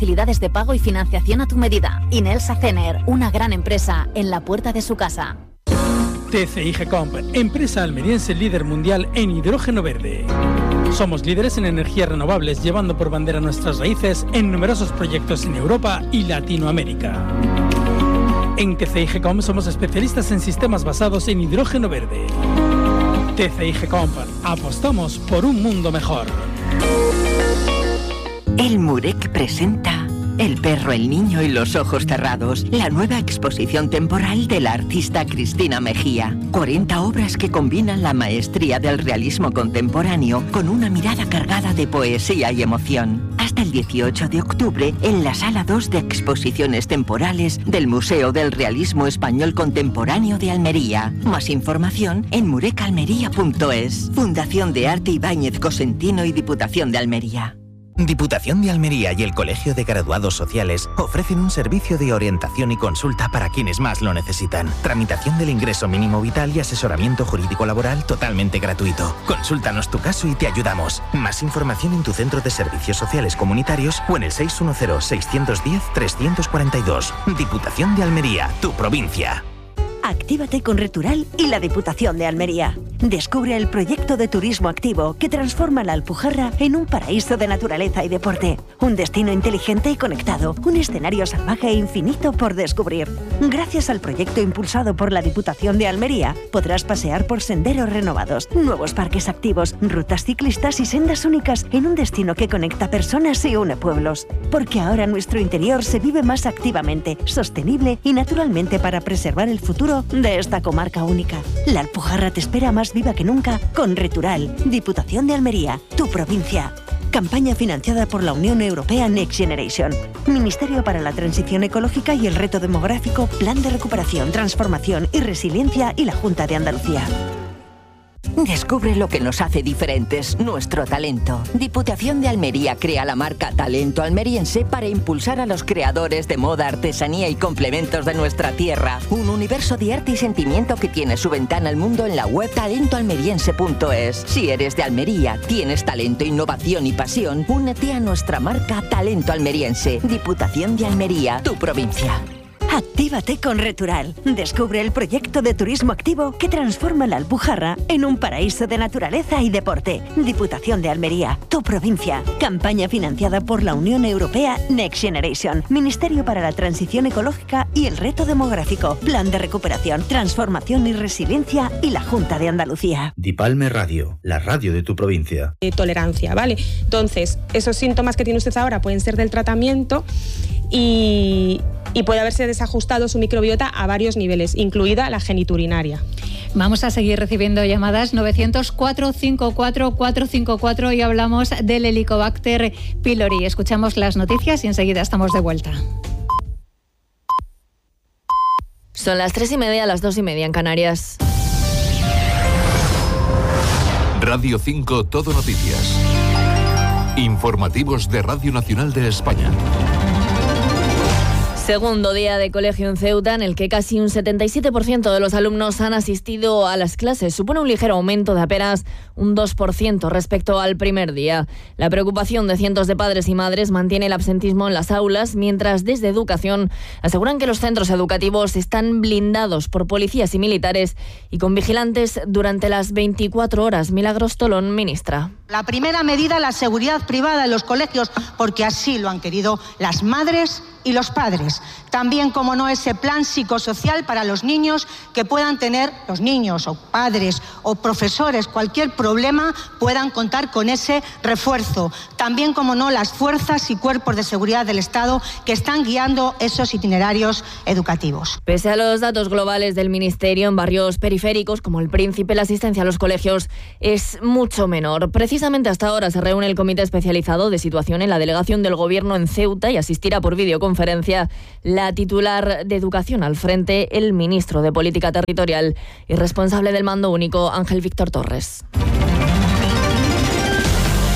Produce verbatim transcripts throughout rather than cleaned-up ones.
facilidades de pago y financiación a tu medida. Inelsa Cener, una gran empresa en la puerta de su casa. T C I Gecomp, empresa almeriense líder mundial en hidrógeno verde. Somos líderes en energías renovables, llevando por bandera nuestras raíces en numerosos proyectos en Europa y Latinoamérica. En T C I Gecomp somos especialistas en sistemas basados en hidrógeno verde. T C I Gecomp, apostamos por un mundo mejor. El Murek presenta El perro, el niño y los ojos cerrados, la nueva exposición temporal de la artista Cristina Mejía. cuarenta obras que combinan la maestría del realismo contemporáneo con una mirada cargada de poesía y emoción. Hasta el dieciocho de octubre en la Sala dos de Exposiciones Temporales del Museo del Realismo Español Contemporáneo de Almería. Más información en murecalmería punto es. Fundación de Arte Ibáñez Cosentino y Diputación de Almería. Diputación de Almería y el Colegio de Graduados Sociales ofrecen un servicio de orientación y consulta para quienes más lo necesitan. Tramitación del ingreso mínimo vital y asesoramiento jurídico laboral totalmente gratuito. Consúltanos tu caso y te ayudamos. Más información en tu centro de servicios sociales comunitarios o en el seis uno cero, seis uno cero, tres cuatro dos. Diputación de Almería, tu provincia. Actívate con Retural y la Diputación de Almería. Descubre el proyecto de turismo activo que transforma la Alpujarra en un paraíso de naturaleza y deporte. Un destino inteligente y conectado. Un escenario salvaje e infinito por descubrir. Gracias al proyecto impulsado por la Diputación de Almería, podrás pasear por senderos renovados, nuevos parques activos, rutas ciclistas y sendas únicas en un destino que conecta personas y une pueblos. Porque ahora nuestro interior se vive más activamente, sostenible y naturalmente para preservar el futuro de esta comarca única. La Alpujarra te espera más viva que nunca con Retural. Diputación de Almería, tu provincia. Campaña financiada por la Unión Europea Next Generation. Ministerio para la Transición Ecológica y el Reto Demográfico, Plan de Recuperación, Transformación y Resiliencia y la Junta de Andalucía. Descubre lo que nos hace diferentes, nuestro talento. Diputación de Almería crea la marca Talento Almeriense para impulsar a los creadores de moda, artesanía y complementos de nuestra tierra. Un universo de arte y sentimiento que tiene su ventana al mundo en la web talento almeriense punto es. Si eres de Almería, tienes talento, innovación y pasión, únete a nuestra marca Talento Almeriense. Diputación de Almería, tu provincia. Actívate con Retural. Descubre el proyecto de turismo activo que transforma la Alpujarra en un paraíso de naturaleza y deporte. Diputación de Almería, tu provincia. Campaña financiada por la Unión Europea Next Generation. Ministerio para la Transición Ecológica y el Reto Demográfico. Plan de Recuperación, Transformación y Resiliencia y la Junta de Andalucía. Dipalme Radio, la radio de tu provincia. De tolerancia, ¿vale? Entonces, esos síntomas que tiene usted ahora pueden ser del tratamiento y... y puede haberse desajustado su microbiota a varios niveles, incluida la geniturinaria. Vamos a seguir recibiendo llamadas novecientos, cuatrocientos cincuenta y cuatro, cuatrocientos cincuenta y cuatro y hablamos del Helicobacter pylori. Escuchamos las noticias y enseguida estamos de vuelta. Son las tres y media, las dos y media en Canarias. Radio cinco Todo Noticias. Informativos de Radio Nacional de España. Segundo día de colegio en Ceuta, en el que casi un setenta y siete por ciento de los alumnos han asistido a las clases. Supone un ligero aumento de apenas un dos por ciento respecto al primer día. La preocupación de cientos de padres y madres mantiene el absentismo en las aulas, mientras desde Educación aseguran que los centros educativos están blindados por policías y militares y con vigilantes durante las veinticuatro horas. Milagros Tolón, ministra. La primera medida, la seguridad privada en los colegios, porque así lo han querido las madres y los padres. También, como no, ese plan psicosocial para los niños, que puedan tener, los niños o padres o profesores, cualquier problema, puedan contar con ese refuerzo. También, como no, las fuerzas y cuerpos de seguridad del Estado que están guiando esos itinerarios educativos. Pese a los datos globales del Ministerio, en barrios periféricos como el Príncipe, la asistencia a los colegios es mucho menor. Precisamente hasta ahora se reúne el Comité Especializado de Situación en la Delegación del Gobierno en Ceuta y asistirá por videoconferencia la titular de Educación al frente, el ministro de Política Territorial y responsable del Mando Único, Ángel Víctor Torres.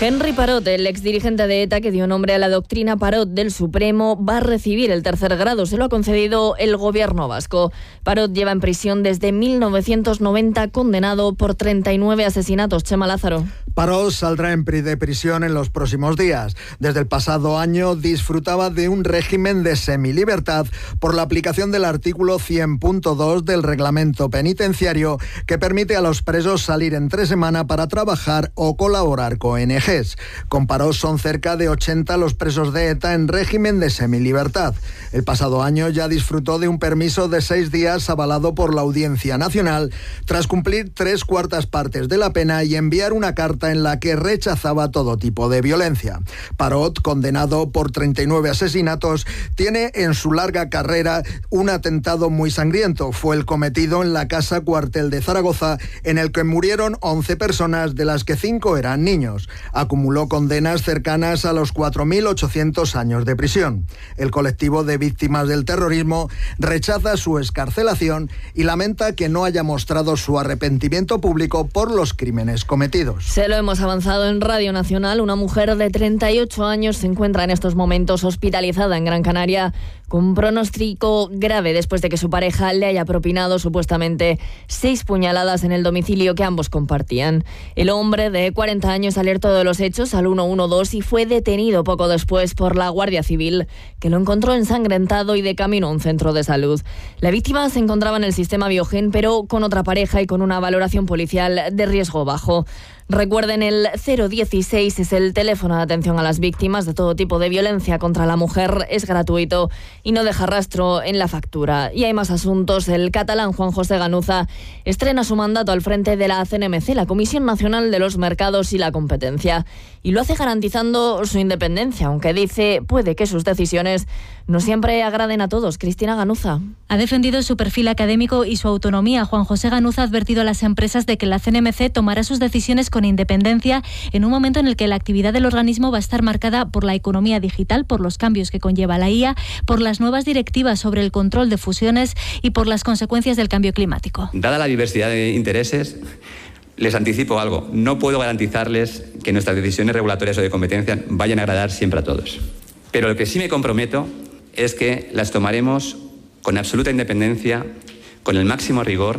Henry Parot, el exdirigente de ETA que dio nombre a la doctrina Parot del Supremo, va a recibir el tercer grado. Se lo ha concedido el gobierno vasco. Parot lleva en prisión desde mil novecientos noventa, condenado por treinta y nueve asesinatos. Chema Lázaro. Parot saldrá en pri- de prisión en los próximos días. Desde el pasado año disfrutaba de un régimen de semilibertad por la aplicación del artículo cien punto dos del reglamento penitenciario, que permite a los presos salir entre semana para trabajar o colaborar con O N Ges. Con Parot son cerca de ochenta los presos de ETA en régimen de semilibertad. El pasado año ya disfrutó de un permiso de seis días avalado por la Audiencia Nacional, tras cumplir tres cuartas partes de la pena y enviar una carta en la que rechazaba todo tipo de violencia. Parot, condenado por treinta y nueve asesinatos, tiene en su larga carrera un atentado muy sangriento. Fue el cometido en la casa cuartel de Zaragoza, en el que murieron once personas, de las que cinco eran niños. Acumuló condenas cercanas a los cuatro mil ochocientos años de prisión. El colectivo de víctimas del terrorismo rechaza su excarcelación y lamenta que no haya mostrado su arrepentimiento público por los crímenes cometidos. Se lo hemos avanzado en Radio Nacional. Una mujer de treinta y ocho años se encuentra en estos momentos hospitalizada en Gran Canaria con un pronóstico grave después de que su pareja le haya propinado supuestamente seis puñaladas en el domicilio que ambos compartían. El hombre de cuarenta años alertó de los hechos al uno uno dos y fue detenido poco después por la Guardia Civil, que lo encontró ensangrentado y de camino a un centro de salud. La víctima se encontraba en el sistema Biogen, pero con otra pareja y con una valoración policial de riesgo bajo. Recuerden, el cero dieciséis es el teléfono de atención a las víctimas de todo tipo de violencia contra la mujer. Es gratuito y no deja rastro en la factura. Y hay más asuntos. El catalán Juan José Ganuza estrena su mandato al frente de la C N M C, la Comisión Nacional de los Mercados y la Competencia. Y lo hace garantizando su independencia, aunque dice puede que sus decisiones no siempre agraden a todos. Cristina Ganuza. Ha defendido su perfil académico y su autonomía. Juan José Ganuza ha advertido a las empresas de que la C N M C tomará sus decisiones con independencia en un momento en el que la actividad del organismo va a estar marcada por la economía digital, por los cambios que conlleva la I A, por las nuevas directivas sobre el control de fusiones y por las consecuencias del cambio climático. Dada la diversidad de intereses, les anticipo algo. No puedo garantizarles que nuestras decisiones regulatorias o de competencia vayan a agradar siempre a todos. Pero lo que sí me comprometo es que las tomaremos con absoluta independencia, con el máximo rigor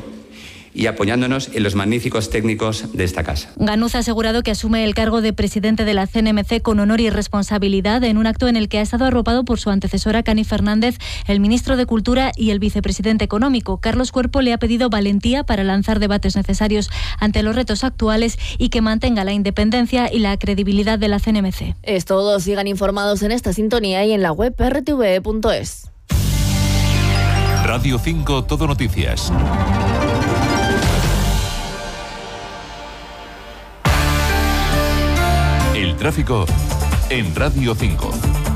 y apoyándonos en los magníficos técnicos de esta casa. Ganuza ha asegurado que asume el cargo de presidente de la C N M C con honor y responsabilidad, en un acto en el que ha estado arropado por su antecesora Cani Fernández, el ministro de Cultura y el vicepresidente económico. Carlos Cuerpo le ha pedido valentía para lanzar debates necesarios ante los retos actuales y que mantenga la independencia y la credibilidad de la C N M C. Es todo. Sigan informados en esta sintonía y en la web r t v punto es. Radio cinco Todo Noticias. El tráfico en Radio cinco.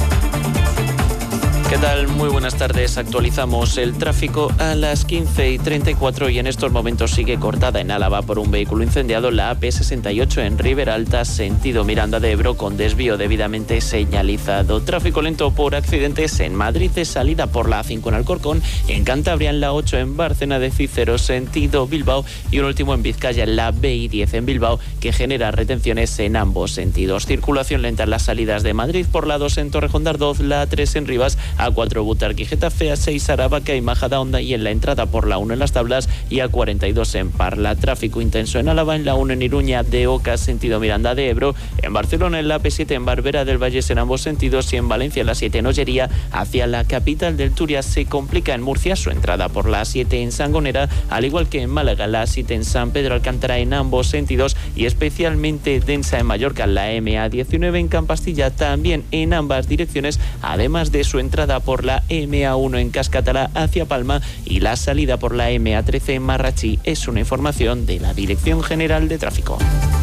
¿Qué tal? Muy buenas tardes. Actualizamos el tráfico a las quince y treinta y cuatro y en estos momentos sigue cortada en Álava por un vehículo incendiado la A P sesenta y ocho en Ribera Alta, sentido Miranda de Ebro, con desvío debidamente señalizado. Tráfico lento por accidentes en Madrid, de salida por la A cinco en Alcorcón, en Cantabria en la ocho en Bárcena de Cícero, sentido Bilbao, y un último en Vizcaya en la B I diez en Bilbao, que genera retenciones en ambos sentidos. Circulación lenta en las salidas de Madrid por la dos en Torrejón de Ardoz, la A tres en Rivas, A cuatro Butarque y Getafe, A seis Aravaca y Majadahonda, y en la entrada por la uno en Las Tablas y A cuarenta y dos en Parla. Tráfico intenso en Álava, en la uno en Iruña de Oca, sentido Miranda de Ebro, en Barcelona en la A P siete en Barbera del Vallés en ambos sentidos, y en Valencia en la siete en Ollería hacia la capital del Turia. Se complica en Murcia su entrada por la A siete en Sangonera, al igual que en Málaga la A siete en San Pedro Alcántara en ambos sentidos, y especialmente densa en Mallorca la M A diecinueve en Campastilla, también en ambas direcciones, además de su entrada por la M A uno en Cascatala hacia Palma y la salida por la M A trece en Marrachí. Es una información de la Dirección General de Tráfico.